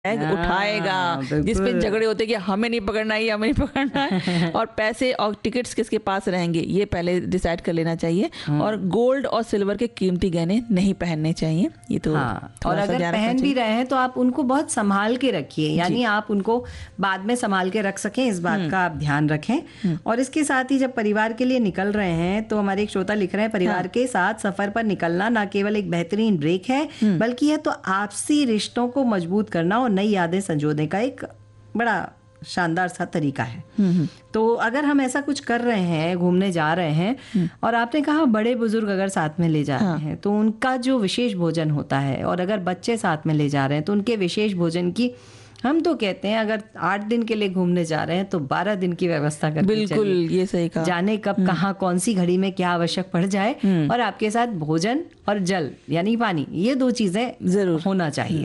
Bag उठाएगा, जिस पे बिल्कुल। झगड़े होते हैं कि हमें नहीं पकड़ना है, ये हमें नहीं पकड़ना है, और पैसे और टिकट्स किसके पास रहेंगे ये पहले डिसाइड कर लेना चाहिए। और गोल्ड और सिल्वर के कीमती गहने नहीं पहनने चाहिए, ये तो हाँ, और थोड़ा सा अगर ध्यान रखना पहन भी चाहिए। रहे हैं तो आप उनको बहुत संभाल के रखिए, यानी आप उनको बाद में संभाल के रख सकें, इस बात का आप ध्यान रखें। और इसके साथ ही जब परिवार के लिए निकल रहे हैं तो हमारे एक श्रोता लिख रहे हैं, परिवार के साथ सफर पर निकलना न केवल एक बेहतरीन ब्रेक है बल्कि यह तो आपसी रिश्तों को मजबूत करना और नई यादें संजोने का एक बड़ा शानदार सा तरीका है। तो अगर हम ऐसा कुछ कर रहे हैं, घूमने जा रहे हैं, और आपने कहा बड़े बुजुर्ग अगर साथ में ले जा रहे हैं तो उनका जो विशेष भोजन होता है, और अगर बच्चे साथ में ले जा रहे हैं तो उनके विशेष भोजन की, हम तो कहते हैं अगर 8 दिन के लिए घूमने जा रहे हैं तो 12 दिन की व्यवस्था करके बिल्कुल, चलिए। ये सही कहा। जाने कब कहाँ कौन सी घड़ी में क्या आवश्यक पड़ जाए, और आपके साथ भोजन और जल यानी पानी, ये 2 चीजें जरूर होना चाहिए।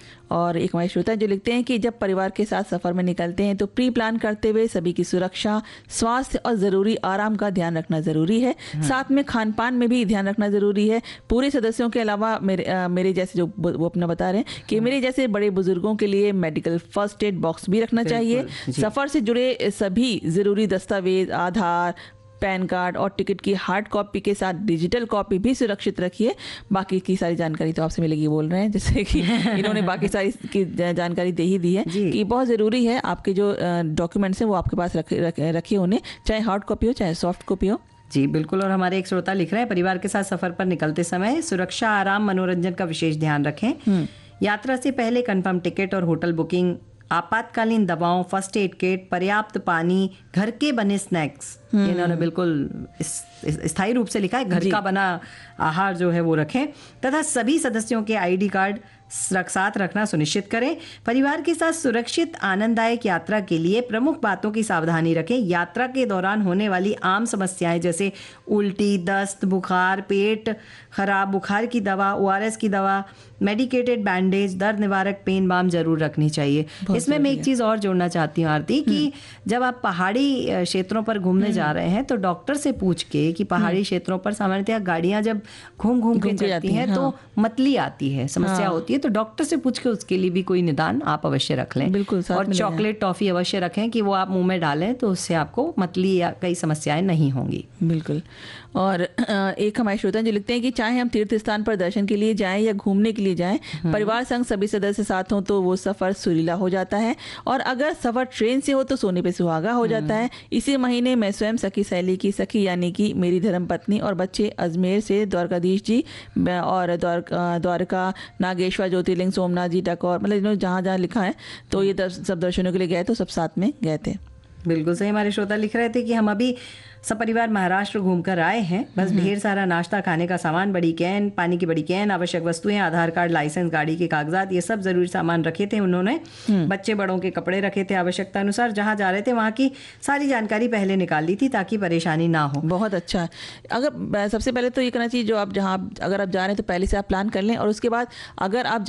और एक हमारे श्रोता जो लिखते हैं कि जब परिवार के साथ सफर में निकलते हैं तो प्री प्लान करते हुए सभी की सुरक्षा, स्वास्थ्य और जरूरी आराम का ध्यान रखना जरूरी है। साथ में खान पान में भी ध्यान रखना जरूरी है। पूरे सदस्यों के अलावा मेरे जैसे जो वो अपना बता रहे हैं कि मेरे जैसे बड़े बुजुर्गों के लिए मेडिकल फर्स्ट एड बॉक्स भी रखना चाहिए। सफर से जुड़े सभी जरूरी दस्तावेज, आधार, पैन कार्ड और टिकट की हार्ड कॉपी के साथ डिजिटल कॉपी भी सुरक्षित रखिए। बाकी की सारी जानकारी तो आपसे मिलेगी बोल रहे हैं, जैसे कि इन्होंने बाकी सारी की जानकारी दे ही दी है कि बहुत ज़रूरी है आपके जो डॉक्यूमेंट्स हैं वो आपके पास रखिए उन्हें, चाहे हार्ड कॉपी हो चाहे सॉफ्ट कॉपी हो। जी बिल्कुल। और हमारे एक श्रोता लिख रहे हैं, परिवार के साथ सफर पर निकलते समय सुरक्षा, आराम, मनोरंजन का विशेष ध्यान रखें। यात्रा से पहले कंफर्म टिकट और होटल बुकिंग, आपातकालीन दवाओं, फर्स्ट एड किट, पर्याप्त पानी, घर के बने स्नैक्स, इन्होंने बिल्कुल स्थायी रूप से लिखा है, घर का बना आहार जो है वो रखें, तथा सभी सदस्यों के आईडी कार्ड साथ रखना सुनिश्चित करें। परिवार के साथ सुरक्षित आनंददायक यात्रा के लिए प्रमुख बातों की सावधानी रखें। यात्रा के दौरान होने वाली आम समस्याएं जैसे उल्टी, दस्त, बुखार, पेट खराब, बुखार की दवा, ORS की दवा, मेडिकेटेड बैंडेज, दर्द निवारक पेन बाम जरूर रखनी चाहिए। इसमें मैं एक चीज और जोड़ना चाहती हूँ आरती, कि जब आप पहाड़ी क्षेत्रों पर घूमने जा रहे हैं तो डॉक्टर से पूछ के कि पहाड़ी क्षेत्रों पर सामान्यतः गाड़ियां जब घूम घूम के चलती हैं तो मतली आती है, समस्या होती है, तो डॉक्टर से पूछ के उसके लिए भी कोई निदान आप अवश्य रख लें। बिल्कुल, और चॉकलेट टॉफी अवश्य रखें कि वो आप मुंह में डालें तो उससे आपको मतली या कई समस्याएं नहीं होंगी। बिल्कुल। और एक हमारे श्रोता जो लिखते हैं कि चाहे हम तीर्थ स्थान पर दर्शन के लिए जाएं या घूमने के लिए जाएं, परिवार संग सभी सदस्य साथ हों तो वो सफर सुरीला हो जाता है, और अगर सफर ट्रेन से हो तो सोने पे सुहागा हो जाता है। इसी महीने मैं स्वयं सखी सहेली की सखी यानी कि मेरी धर्म पत्नी और बच्चे अजमेर से द्वारकाधीश जी और द्वारका, नागेश्वर, ज्योतिर्लिंग, सोमनाथ जी तक, और मतलब इन्होंने जहाँ जहाँ लिखा है तो ये सब दर्शनों के लिए गए तो सब साथ में गए थे। बिल्कुल सही। हमारे श्रोता लिख रहे थे कि हम अभी सपरिवार महाराष्ट्र घूमकर आए हैं, बस ढेर सारा नाश्ता, खाने का सामान, बड़ी कैन, पानी की बड़ी कैन, आवश्यक वस्तुएं, आधार कार्ड, लाइसेंस, गाड़ी के कागजात, ये सब जरूरी सामान रखे थे उन्होंने। बच्चे बड़ों के कपड़े रखे थे आवश्यकता अनुसार। जहां जा रहे थे वहां की सारी जानकारी पहले निकाल ली थी ताकि परेशानी ना हो। बहुत अच्छा। अगर सबसे पहले तो ये करना चाहिए, जो आप जहाँ अगर आप जा रहे हैं तो पहले से आप प्लान कर लें, और उसके बाद अगर आप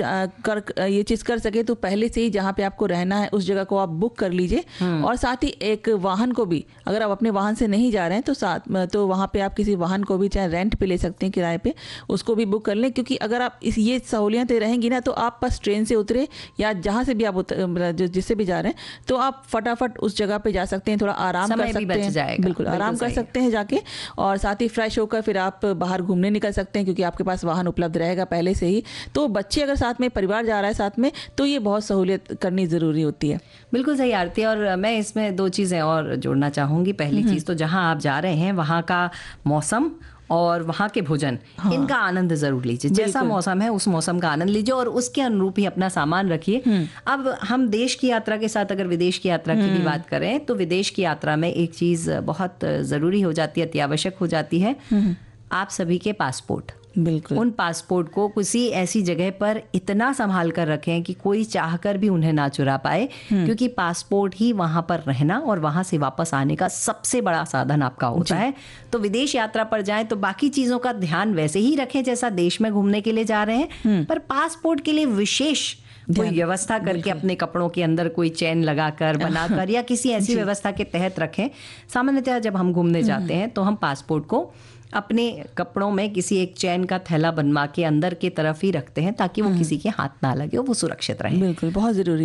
ये चीज़ कर सके तो पहले से ही जहाँ पे आपको रहना है उस जगह को आप बुक कर लीजिए। और साथ ही एक वाहन को भी, अगर आप अपने वाहन से नहीं जा रहे हैं तो साथ में तो वहाँ पे आप किसी वाहन को भी चाहे रेंट पे ले सकते हैं, किराए पे, उसको भी बुक कर लें। क्योंकि अगर आप ये सहूलियतें रहेंगी ना तो आप बस ट्रेन से उतरे या जहाँ से भी आप जिससे भी जा रहे हैं तो आप फटाफट उस जगह पे जा सकते हैं, थोड़ा आराम कर सकते हैं। बिल्कुल आराम कर सकते हैं जाके, और साथ ही फ्रेश होकर फिर आप बाहर घूमने निकल सकते हैं क्योंकि आपके पास वाहन उपलब्ध रहेगा पहले से ही। तो बच्चे अगर साथ में, परिवार जा रहा है साथ में, तो ये बहुत सहूलियत करनी ज़रूरी होती है। बिल्कुल सही आरती। और मैं इसमें 2 चीज़ें और जोड़ना चाहूँगी। पहली चीज़ तो जहाँ आप जा रहे हैं वहाँ का मौसम और वहाँ के भोजन, इनका आनंद जरूर लीजिए। जैसा मौसम है उस मौसम का आनंद लीजिए और उसके अनुरूप ही अपना सामान रखिए। अब हम देश की यात्रा के साथ अगर विदेश की यात्रा की भी बात करें तो विदेश की यात्रा में एक चीज़ बहुत ज़रूरी हो जाती है, अति आवश्यक हो जाती है, आप सभी के पासपोर्ट। बिल्कुल। उन पासपोर्ट को किसी ऐसी जगह पर इतना संभाल कर रखें कि कोई चाहकर भी उन्हें ना चुरा पाए, क्योंकि पासपोर्ट ही वहां पर रहना और वहां से वापस आने का सबसे बड़ा साधन आपका होता है। तो विदेश यात्रा पर जाएं तो बाकी चीजों का ध्यान वैसे ही रखें जैसा देश में घूमने के लिए जा रहे हैं, पर पासपोर्ट के लिए विशेष कोई व्यवस्था करके अपने कपड़ों के अंदर कोई चेन लगाकर, बनाकर या किसी ऐसी व्यवस्था के तहत रखें। सामान्यतः जब हम घूमने जाते हैं तो हम पासपोर्ट को अपने कपड़ों में किसी एक चैन का थैला बनवा के अंदर की तरफ ही रखते हैं ताकि वो किसी के हाथ ना लगे और वो सुरक्षित रहे। बिल्कुल, बहुत जरूरी